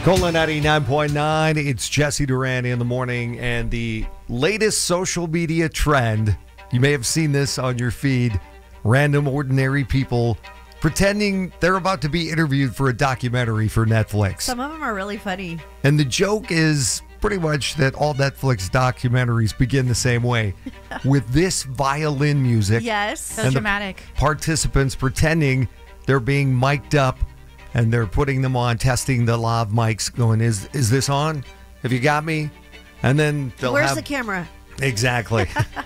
Cola 99.9, it's Jesse Duran in the morning, and the latest social media trend, you may have seen this on your feed, random ordinary people pretending they're about to be interviewed for a documentary for Netflix. Some of them are really funny. And the joke is pretty much that all Netflix documentaries begin the same way, with this violin music. Yes. So dramatic. Participants pretending they're being mic'd up, and they're putting them on, testing the lav mics, going, is this on? Have you got me? And then they'll Where's have... the camera? Exactly.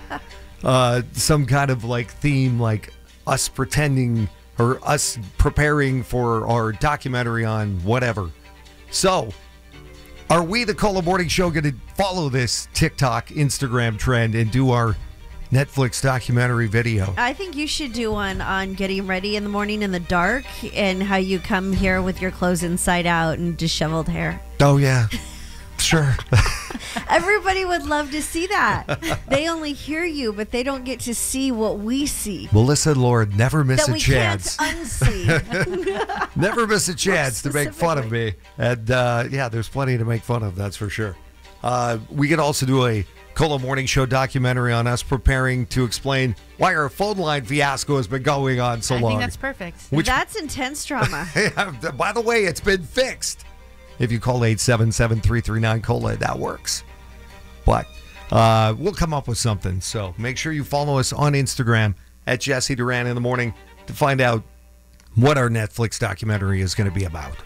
Some kind of like theme, like us pretending or us preparing for our documentary on whatever. So, are we, the Cola Morning Show, going to follow this TikTok, Instagram trend and do our Netflix documentary video? I think you should do one on getting ready in the morning in the dark and how you come here with your clothes inside out and disheveled hair. Oh, yeah. Sure. Everybody would love to see that. They only hear you, but they don't get to see what we see. Melissa Lord, never miss That a chance. we can't unsee. Never miss a chance to make fun of me. And yeah, there's plenty to make fun of, that's for sure. We could also do a Cola Morning Show documentary on us preparing to explain why our phone line fiasco has been going on so long. I think that's perfect. That's intense drama. By the way, it's been fixed. If you call 877-339-COLA, that works. But we'll come up with something. So make sure you follow us on Instagram at Jesse Duran in the morning to find out what our Netflix documentary is going to be about.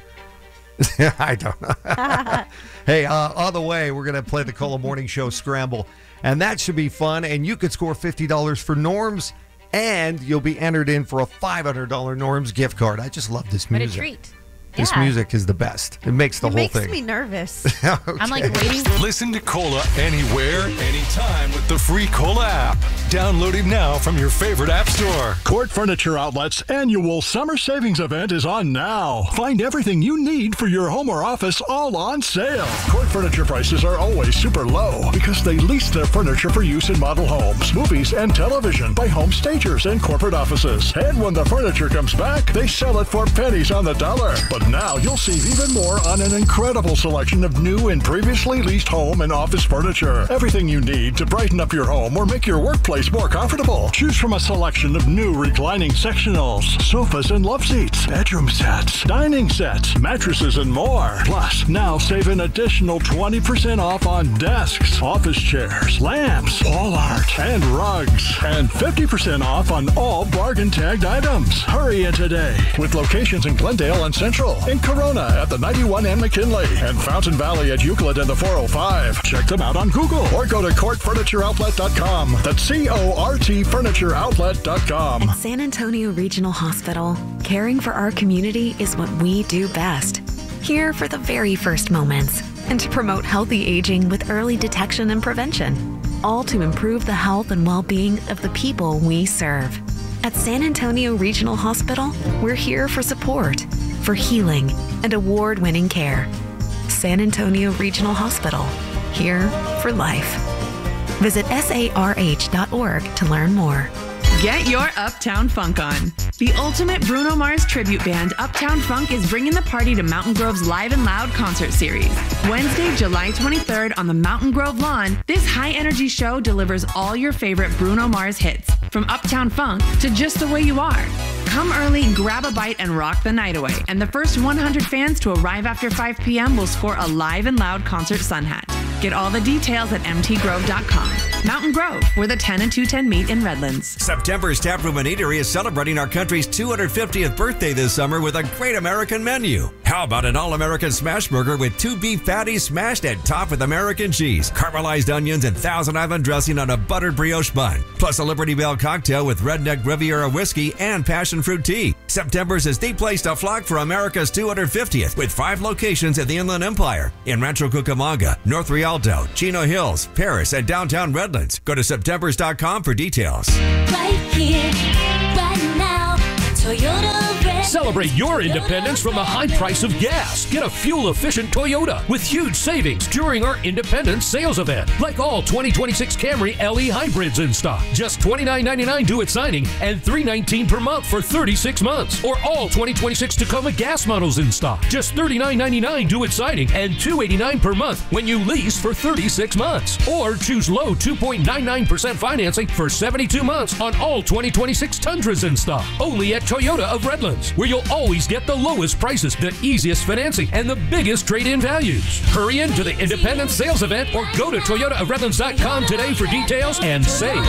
I don't know. Hey, on the way, we're going to play the Cola Morning Show Scramble. And that should be fun. And you could score $50 for Norms. And you'll be entered in for a $500 Norms gift card. I just love this music. What a treat. This music is the best. It makes the whole thing. It makes me nervous. Okay. I'm like waiting. Listen to Cola anywhere, anytime with the free Cola app. Download it now from your favorite app store. Court Furniture Outlet's annual summer savings event is on now. Find everything you need for your home or office all on sale. Court Furniture prices are always super low because they lease their furniture for use in model homes, movies, and television by home stagers and corporate offices. And when the furniture comes back, they sell it for pennies on the dollar. But now you'll save even more on an incredible selection of new and previously leased home and office furniture. Everything you need to brighten up your home or make your workplace more comfortable. Choose from a selection of new reclining sectionals, sofas and love seats, bedroom sets, dining sets, mattresses, and more. Plus, now save an additional 20% off on desks, office chairs, lamps, wall art, and rugs. And 50% off on all bargain tagged items. Hurry in today. With locations in Glendale and Central, in Corona at the 91 and McKinley, and Fountain Valley at Euclid and the 405. Check them out on Google or go to courtfurnitureoutlet.com. That's CORT furnitureoutlet.com. At San Antonio Regional Hospital, caring for our community is what we do best. Here for the very first moments and to promote healthy aging with early detection and prevention, all to improve the health and well-being of the people we serve. At San Antonio Regional Hospital, we're here for support, for healing, and award-winning care. San Antonio Regional Hospital, here for life. Visit sarh.org to learn more. Get your Uptown Funk on. The ultimate Bruno Mars tribute band, Uptown Funk, is bringing the party to Mountain Grove's Live and Loud concert series. Wednesday, July 23rd on the Mountain Grove lawn, this high-energy show delivers all your favorite Bruno Mars hits, from Uptown Funk to Just the Way You Are. Come early, grab a bite, and rock the night away. And the first 100 fans to arrive after 5 p.m. will score a Live and Loud concert sun hat. Get all the details at mtgrove.com. Mountain Grove, where the 10 and 210 meet in Redlands. September's Taproom and Eatery is celebrating our country's 250th birthday this summer with a great American menu. How about an all-American smash burger with 2 beef patties smashed and topped with American cheese, caramelized onions, and Thousand Island dressing on a buttered brioche bun. Plus a Liberty Bell cocktail with Redneck Riviera whiskey and passion fruit tea. September's is the place to flock for America's 250th with 5 locations at the Inland Empire in Rancho Cucamonga, North Rialto, Chino Hills, Paris, and downtown Redlands. Go to septembers.com for details. Right here, right now, Toyota Red Celebrate your independence from the high price of gas. Get a fuel-efficient Toyota with huge savings during our Independence Sales Event. Like all 2026 Camry LE hybrids in stock. Just $29.99 due at signing and $319 per month for 36 months. Or all 2026 Tacoma gas models in stock. Just $39.99 due at signing and $289 per month when you lease for 36 months. Or choose low 2.99% financing for 72 months on all 2026 Tundras in stock. Only at Toyota of Redlands, where you'll always get the lowest prices, the easiest financing, and the biggest trade-in values. Hurry into the Independence Sales Event or go to ToyotaofRedlands.com today for details and save.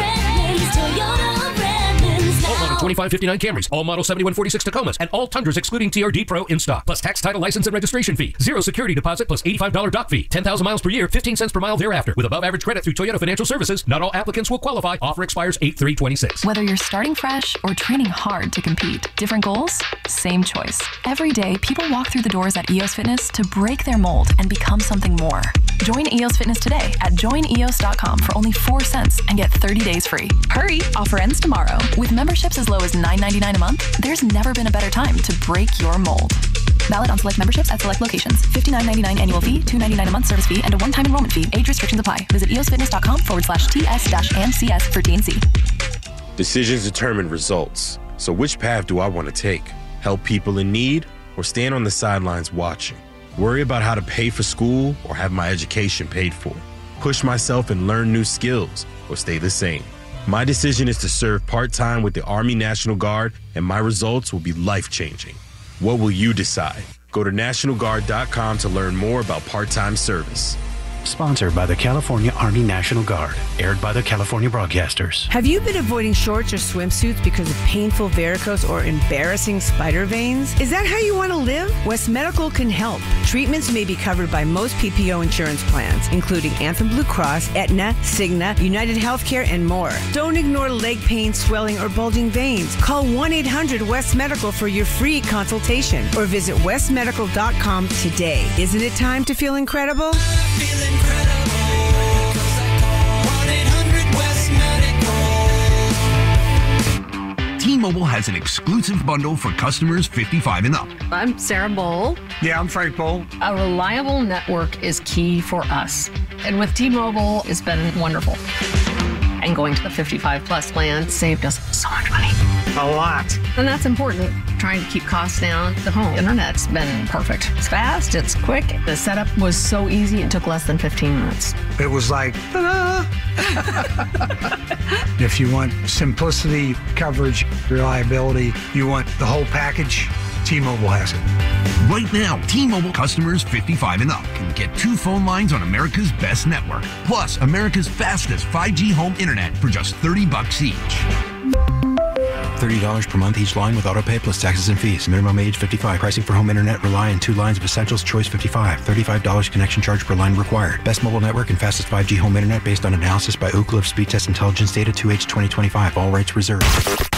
All model 2559 Camrys, all model 7146 Tacomas, and all Tundras excluding TRD Pro in stock. Plus tax, title, license, and registration fee. Zero security deposit plus $85 dock fee. 10,000 miles per year, 15 cents per mile thereafter. With above average credit through Toyota Financial Services, not all applicants will qualify. Offer expires 8/3/26. Whether you're starting fresh or training hard to compete, different goals, same choice. Every day, people walk through the doors at EOS Fitness to break their mold and become something more. Join EOS Fitness today at joineos.com for only 4 cents and get 30 days free. Hurry! Offer ends tomorrow. With memberships as low as $9.99 a month, there's never been a better time to break your mold. Valid on select memberships at select locations. $59.99 annual fee, $2.99 a month service fee, and a one-time enrollment fee. Age restrictions apply. Visit eosfitness.com/TS-MCS for T&C. Decisions determine results. So which path do I want to take? Help people in need or stand on the sidelines watching? Worry about how to pay for school or have my education paid for? Push myself and learn new skills or stay the same? My decision is to serve part-time with the Army National Guard, and my results will be life-changing. What will you decide? Go to NationalGuard.com to learn more about part-time service. Sponsored by the California Army National Guard. Aired by the California Broadcasters. Have you been avoiding shorts or swimsuits because of painful varicose or embarrassing spider veins? Is that how you want to live? West Medical can help. Treatments may be covered by most PPO insurance plans, including Anthem Blue Cross, Aetna, Cigna, United Healthcare, and more. Don't ignore leg pain, swelling, or bulging veins. Call 1-800-WEST-MEDICAL for your free consultation or visit westmedical.com today. Isn't it time to feel incredible? T-Mobile has an exclusive bundle for customers 55 and up. I'm Sarah Bowl. Yeah, I'm Frank Bowl. A reliable network is key for us. And with T-Mobile, it's been wonderful. And going to the 55 plus plan saved us so much money. A lot. And that's important. Trying to keep costs down. The home internet's been perfect. It's fast, it's quick. The setup was so easy, it took less than 15 minutes. It was like, ta-da! If you want simplicity, coverage, reliability, you want the whole package, T-Mobile has it. Right now, T-Mobile customers 55 and up can get 2 phone lines on America's best network, plus America's fastest 5G home internet for just $30 each. $30 per month each line with autopay plus taxes and fees. Minimum age 55. Pricing for home internet rely on 2 lines of Essentials Choice 55. $35 connection charge per line required. Best mobile network and fastest 5G home internet based on analysis by Ookla of Speed Test Intelligence Data 2H 2025. All rights reserved.